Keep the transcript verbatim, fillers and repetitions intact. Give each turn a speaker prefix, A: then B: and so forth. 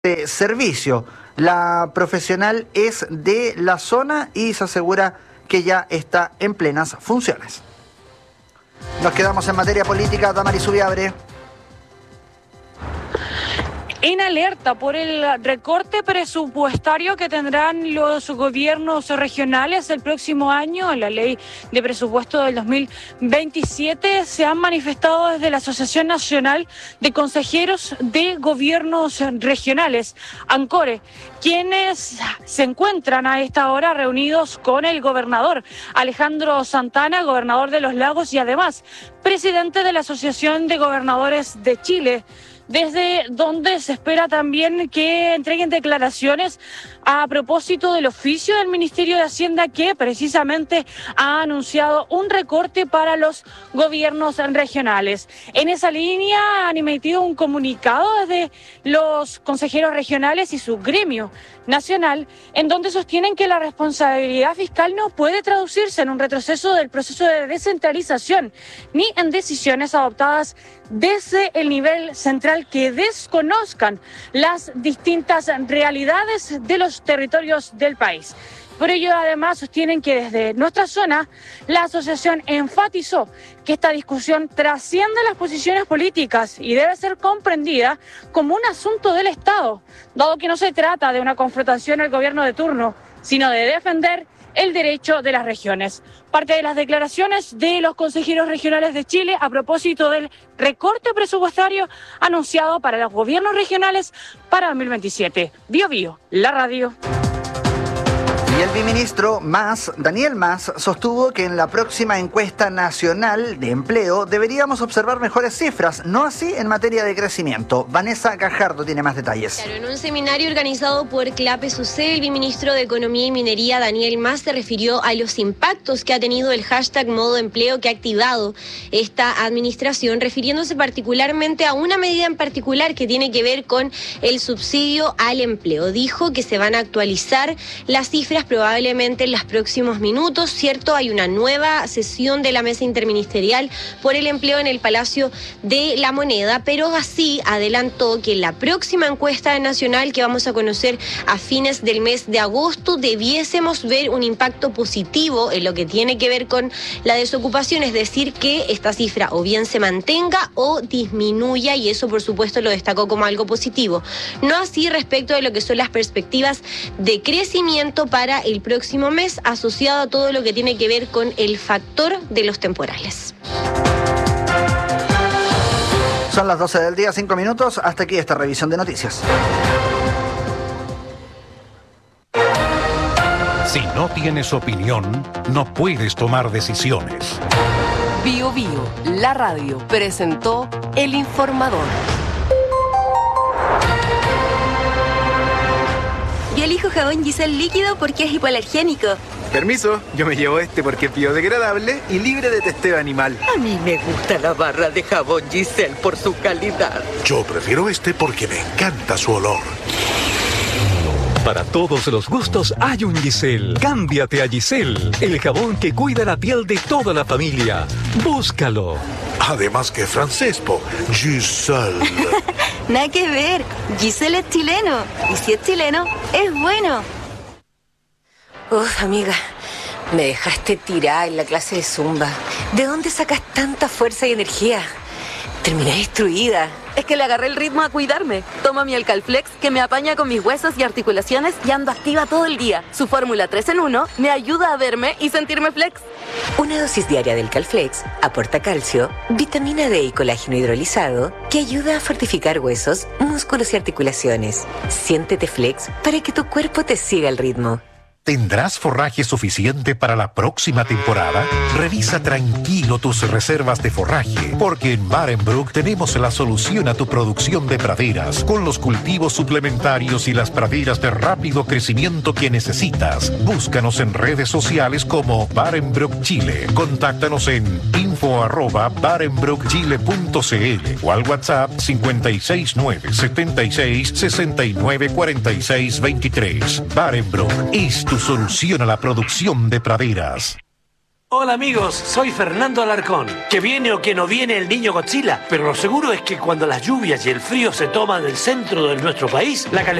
A: de servicio. La profesional es de la zona y se asegura que ya está en plenas funciones. Nos quedamos en materia política. Damaris Ubiabre.
B: En alerta por el recorte presupuestario que tendrán los gobiernos regionales el próximo año, la ley de presupuesto del dos mil veintisiete, se han manifestado desde la Asociación Nacional de Consejeros de Gobiernos Regionales, ANCORE, quienes se encuentran a esta hora reunidos con el gobernador Alejandro Santana, gobernador de Los Lagos y además presidente de la Asociación de Gobernadores de Chile, desde donde se espera también que entreguen declaraciones a propósito del oficio del Ministerio de Hacienda, que precisamente ha anunciado un recorte para los gobiernos regionales. En esa línea han emitido un comunicado desde los consejeros regionales y su gremio nacional, en donde sostienen que la responsabilidad fiscal no puede traducirse en un retroceso del proceso de descentralización ni en decisiones adoptadas desde el nivel central que desconozcan las distintas realidades de los territorios del país. Por ello, además, sostienen que desde nuestra zona, la asociación enfatizó que esta discusión trasciende las posiciones políticas y debe ser comprendida como un asunto del Estado, dado que no se trata de una confrontación al gobierno de turno, sino de defender el derecho de las regiones. Parte de las declaraciones de los consejeros regionales de Chile a propósito del recorte presupuestario anunciado para los gobiernos regionales para dos mil veintisiete. Bio Bio, la radio.
A: Y el biministro Mas, Daniel Mas, sostuvo que en la próxima encuesta nacional de empleo deberíamos observar mejores cifras, no así en materia de crecimiento. Vanessa Gajardo tiene más detalles.
C: Claro, en un seminario organizado por CLAPE-SUCE, el biministro de Economía y Minería, Daniel Mas, se refirió a los impactos que ha tenido el hashtag modo empleo que ha activado esta administración, refiriéndose particularmente a una medida en particular que tiene que ver con el subsidio al empleo. Dijo que se van a actualizar las cifras probablemente en los próximos minutos, ¿cierto? Hay una nueva sesión de la Mesa Interministerial por el Empleo en el Palacio de la Moneda, pero así adelantó que en la próxima encuesta nacional que vamos a conocer a fines del mes de agosto debiésemos ver un impacto positivo en lo que tiene que ver con la desocupación, es decir, que esta cifra o bien se mantenga o disminuya, y eso por supuesto lo destacó como algo positivo. No así respecto de lo que son las perspectivas de crecimiento para el próximo mes, asociado a todo lo que tiene que ver con el factor de los temporales.
A: Son las doce del día, cinco minutos. Hasta aquí esta revisión de noticias.
D: Si no tienes opinión, no puedes tomar decisiones.
E: Bio Bio, la radio, presentó El Informador.
F: Yo elijo jabón Giselle líquido porque es hipoalergénico.
G: Permiso, yo me llevo este porque es biodegradable y libre de testeo animal.
H: A mí me gusta la barra de jabón Giselle por su calidad.
I: Yo prefiero este porque me encanta su olor.
J: Para todos los gustos hay un Giselle. Cámbiate a Giselle, el jabón que cuida la piel de toda la familia. Búscalo.
I: Además que francés, po. Giselle.
F: Nada que ver. Giselle es chileno. Y si es chileno, es bueno.
K: Uf, amiga, me dejaste tirada en la clase de Zumba. ¿De dónde sacas tanta fuerza y energía? Terminé destruida.
L: Es que le agarré el ritmo a cuidarme. Tomo mi Alcalflex, que me apaña con mis huesos y articulaciones y ando activa todo el día. Su fórmula tres en uno me ayuda a verme y sentirme flex.
K: Una dosis diaria del Calflex aporta calcio, vitamina D y colágeno hidrolizado que ayuda a fortificar huesos, músculos y articulaciones. Siéntete flex para que tu cuerpo te siga el ritmo.
I: ¿Tendrás forraje suficiente para la próxima temporada? Revisa tranquilo tus reservas de forraje, porque en Barenbrook tenemos la solución a tu producción de praderas, con los cultivos suplementarios y las praderas de rápido crecimiento que necesitas. Búscanos en redes sociales como Barenbrook Chile. Contáctanos en info arroba barenbrook chile punto c l o al WhatsApp cinco seis nueve, siete seis, seis nueve, cuatro seis, dos tres. Barenbrook es tu solución a la producción de praderas.
M: Hola amigos, soy Fernando Alarcón. Que viene o que no viene el niño Godzilla, pero lo seguro es que cuando las lluvias y el frío se toman el centro de nuestro país, la calefacción